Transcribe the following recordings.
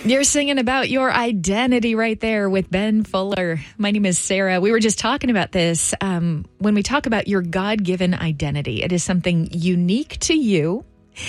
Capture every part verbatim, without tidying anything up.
You're singing about your identity right there with Ben Fuller. My name is Sarah. We were just talking about this. Um, when we talk about your God-given identity, it is something unique to you,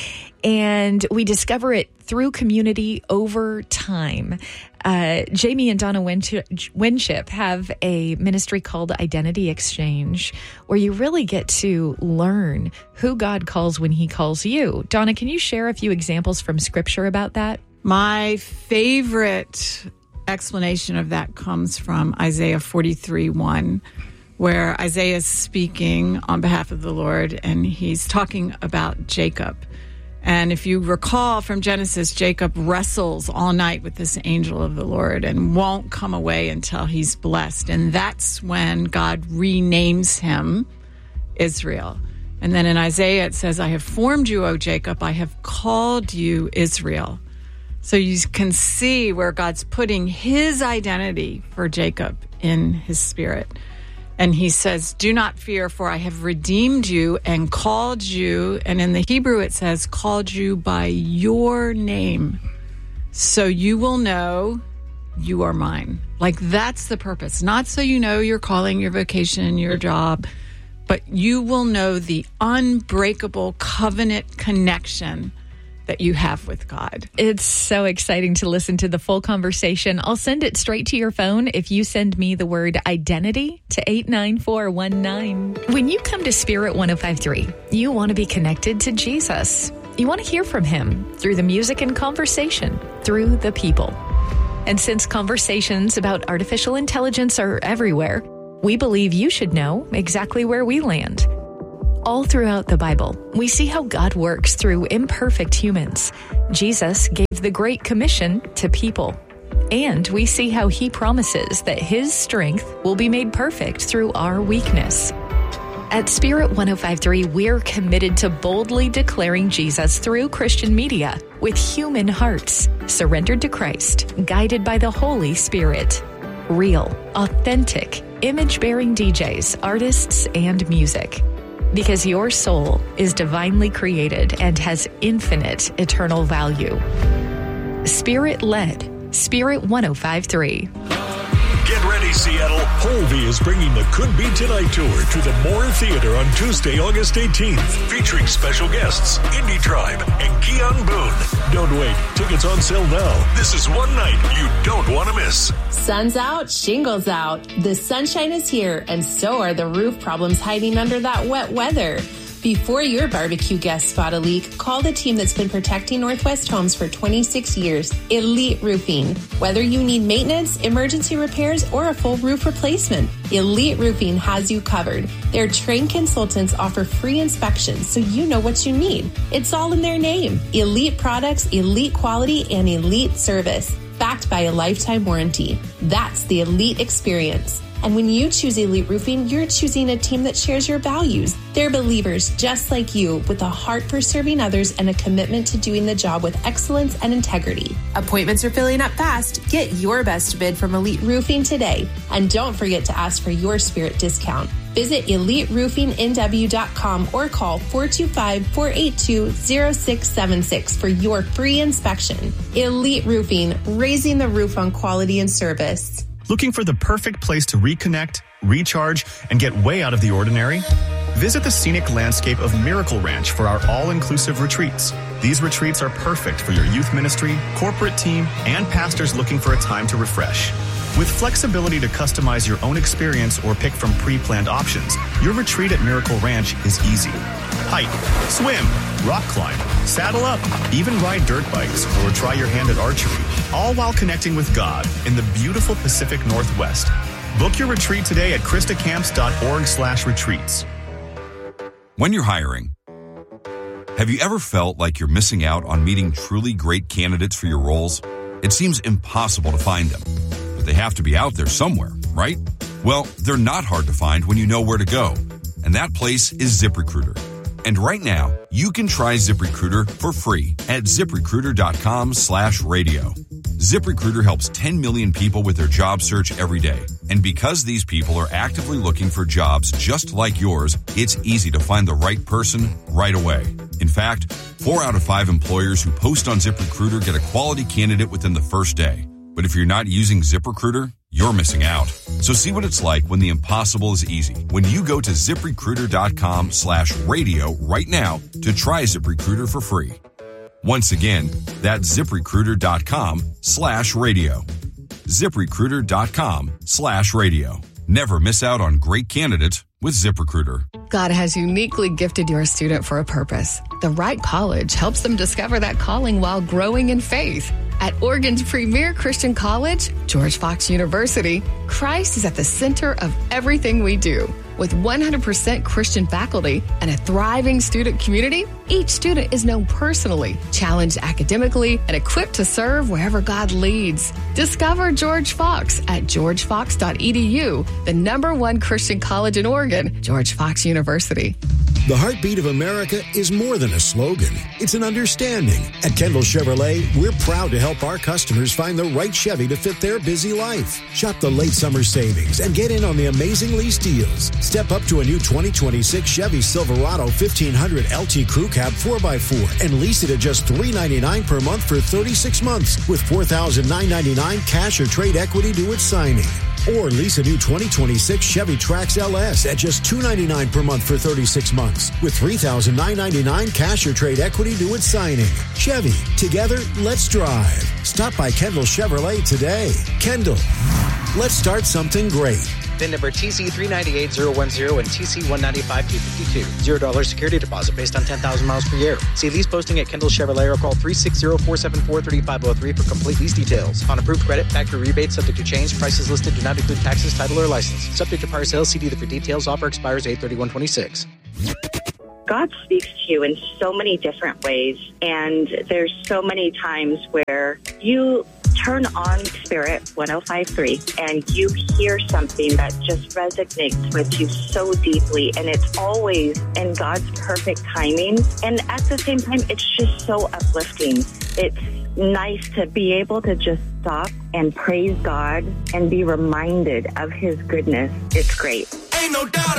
and we discover it through community over time. Uh, Jamie and Donna Winship have a ministry called Identity Exchange, where you really get to learn who God calls when he calls you. Donna, can you share a few examples from Scripture about that? My favorite explanation of that comes from Isaiah forty-three one, where Isaiah is speaking on behalf of the Lord, and he's talking about Jacob. And if you recall from Genesis, Jacob wrestles all night with this angel of the Lord and won't come away until he's blessed. And that's when God renames him Israel. And then in Isaiah, it says, I have formed you, O Jacob. I have called you Israel. So you can see where God's putting his identity for Jacob in his spirit. And he says, do not fear, for I have redeemed you and called you. And in the Hebrew, it says, called you by your name. So you will know you are mine. Like, that's the purpose. Not so you know your calling, your vocation, your job, but you will know the unbreakable covenant connection that you have with God. It's so exciting to listen to the full conversation. I'll send it straight to your phone if you send me the word identity to eight nine four one nine. When you come to Spirit one oh five point three, you want to be connected to Jesus. You want to hear from him through the music and conversation, through the people. And since conversations about artificial intelligence are everywhere, we believe you should know exactly where we land. All throughout the Bible, we see how God works through imperfect humans. Jesus gave the Great Commission to people. And we see how he promises that his strength will be made perfect through our weakness. At Spirit one oh five point three, we're committed to boldly declaring Jesus through Christian media with human hearts, surrendered to Christ, guided by the Holy Spirit. Real, authentic, image-bearing D Js, artists, and music. Because your soul is divinely created and has infinite eternal value. Spirit-led, Spirit one oh five point three. Get ready, Seattle. Holvey is bringing the Could Be Tonight Tour to the Moore Theater on Tuesday, August eighteenth, featuring special guests, Indie Tribe and Keon Boone. Don't wait. Tickets on sale now. This is one night you don't want to miss. Sun's out, shingles out. The sunshine is here, and so are the roof problems hiding under that wet weather. Before your barbecue guests spot a leak, call the team that's been protecting Northwest homes for twenty-six years, Elite Roofing. Whether you need maintenance, emergency repairs, or a full roof replacement, Elite Roofing has you covered. Their trained consultants offer free inspections so you know what you need. It's all in their name. Elite products, elite quality, and elite service, backed by a lifetime warranty. That's the Elite experience. And when you choose Elite Roofing, you're choosing a team that shares your values. They're believers just like you, with a heart for serving others and a commitment to doing the job with excellence and integrity. Appointments are filling up fast. Get your best bid from Elite Roofing today. And don't forget to ask for your Spirit discount. Visit elite roofing n w dot com or call four two five, four eight two, zero six seven six for your free inspection. Elite Roofing, raising the roof on quality and service. Looking for the perfect place to reconnect, recharge, and get way out of the ordinary? Visit the scenic landscape of Miracle Ranch for our all-inclusive retreats. These retreats are perfect for your youth ministry, corporate team, and pastors looking for a time to refresh. With flexibility to customize your own experience or pick from pre-planned options, your retreat at Miracle Ranch is easy. Hike, swim, rock climb, saddle up, even ride dirt bikes or try your hand at archery, all while connecting with God in the beautiful Pacific Northwest. Book your retreat today at krista camps dot org slash retreats. When you're hiring, have you ever felt like you're missing out on meeting truly great candidates for your roles? It seems impossible to find them, but they have to be out there somewhere, right? Well, they're not hard to find when you know where to go, and that place is ZipRecruiter. And right now, you can try ZipRecruiter for free at ZipRecruiter.com slash radio. ZipRecruiter helps ten million people with their job search every day. And because these people are actively looking for jobs just like yours, it's easy to find the right person right away. In In fact, four out of five employers who post on ZipRecruiter get a quality candidate within the first day. But if you're not using ZipRecruiter, you're missing out. So see what it's like when the impossible is easy. When you go to ZipRecruiter.com slash radio right now to try ZipRecruiter for free. Once again, that's ZipRecruiter.com slash radio. ZipRecruiter.com slash radio. Never miss out on great candidates with ZipRecruiter. God has uniquely gifted your student for a purpose. The right college helps them discover that calling while growing in faith. At Oregon's premier Christian college, George Fox University, Christ is at the center of everything we do. With one hundred percent Christian faculty and a thriving student community, each student is known personally, challenged academically, and equipped to serve wherever God leads. Discover George Fox at george fox dot e d u, the number one Christian college in Oregon, George Fox University. The heartbeat of America is more than a slogan. It's an understanding. At Kendall Chevrolet, we're proud to help our customers find the right Chevy to fit their busy life. Shop the late summer savings and get in on the amazing lease deals. Step up to a new twenty twenty-six Chevy Silverado fifteen hundred L T Crew Cab four by four and lease it at just three hundred ninety-nine dollars per month for thirty-six months with four thousand nine hundred ninety-nine dollars cash or trade equity due at signing. Or lease a new twenty twenty-six Chevy Trax L S at just two hundred ninety-nine dollars per month for thirty-six months with three thousand nine hundred ninety-nine dollars cash or trade equity due at signing. Chevy, together, let's drive. Stop by Kendall Chevrolet today. Kendall, let's start something great. V I N number T C three nine eight zero one zero and T C one nine five two five two. zero dollars security deposit based on ten thousand miles per year. See lease posting at Kendall Chevrolet or call three six zero, four seven four, three five zero three for complete lease details. On approved credit, factory rebates subject to change. Prices listed do not include taxes, title, or license. Subject to prior sales. See dealer for details. Offer expires eight thirty-one twenty-six. God speaks to you in so many different ways, and there's so many times where you turn on Spirit one oh five point three and you hear something that just resonates with you so deeply, and it's always in God's perfect timing, and at the same time it's just so uplifting. It's nice to be able to just stop and praise God and be reminded of His goodness. It's great. Ain't no doubt.